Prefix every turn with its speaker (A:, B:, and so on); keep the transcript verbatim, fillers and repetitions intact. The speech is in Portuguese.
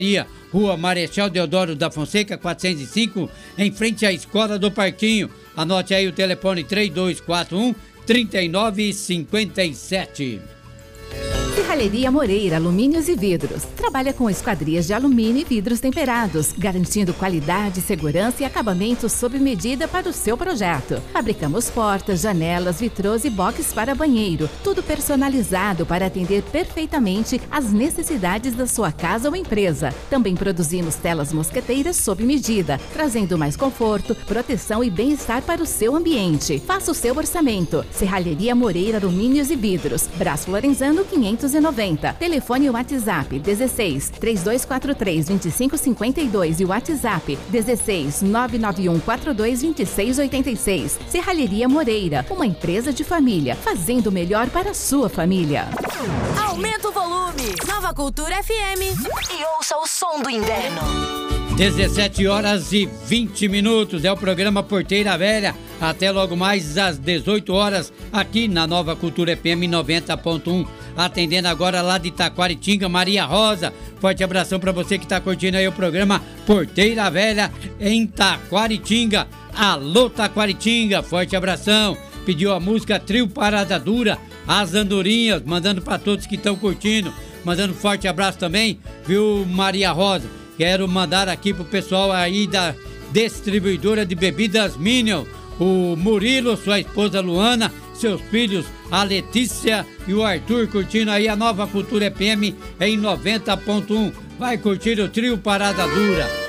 A: Rua Marechal Deodoro da Fonseca, quatrocentos e cinco, em frente à Escola do Parquinho. Anote aí o telefone três dois quatro um, três nove cinco sete.
B: Serralheria Moreira Alumínios e Vidros. Trabalha com esquadrias de alumínio e vidros temperados, garantindo qualidade, segurança e acabamento sob medida para o seu projeto. Fabricamos portas, janelas, vitrôs e box para banheiro, tudo personalizado para atender perfeitamente às necessidades da sua casa ou empresa. Também produzimos telas mosqueteiras sob medida, trazendo mais conforto, proteção e bem-estar para o seu ambiente. Faça o seu orçamento. Serralheria Moreira Alumínios e Vidros. Brás Florenzano quinhentos e noventa. Telefone e WhatsApp dezesseis, três dois quatro três, dois cinco cinco dois e WhatsApp dezesseis, nove nove um quatro dois, dois seis oito seis. Serralheria Moreira, uma empresa de família, fazendo o melhor para a sua família.
C: Aumenta o volume. Nova Cultura F M e ouça o som do inverno.
A: dezessete horas e vinte minutos, é o programa Porteira Velha. Até logo mais às dezoito horas, aqui na Nova Cultura F M noventa ponto um. Atendendo agora lá de Taquaritinga, Maria Rosa. Forte abração pra você que tá curtindo aí o programa Porteira Velha em Taquaritinga. Alô, Taquaritinga, forte abração. Pediu a música Trio Parada Dura, As Andorinhas, mandando pra todos que estão curtindo. Mandando um forte abraço também, viu, Maria Rosa? Quero mandar aqui pro pessoal aí da distribuidora de bebidas Minion, o Murilo, sua esposa Luana, seus filhos, a Letícia e o Arthur, curtindo aí a Nova Cultura F M em noventa ponto um. Vai curtir o Trio Parada Dura.